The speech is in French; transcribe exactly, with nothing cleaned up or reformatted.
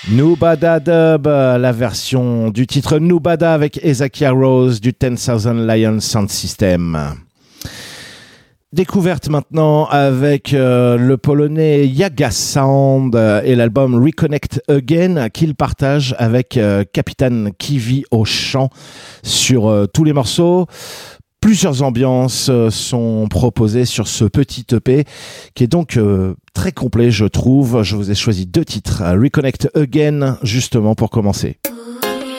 Nubada Dub, la version du titre Nubada avec Ezakia Rose du ten thousand Lions Sound System. Découverte maintenant avec euh, le polonais Yaga Sound euh, et l'album Reconnect Again qu'il partage avec euh, Capitaine Kiwi au chant sur euh, tous les morceaux. Plusieurs ambiances euh, sont proposées sur ce petit E P qui est donc euh, très complet, je trouve. Je vous ai choisi deux titres, Reconnect Again justement pour commencer.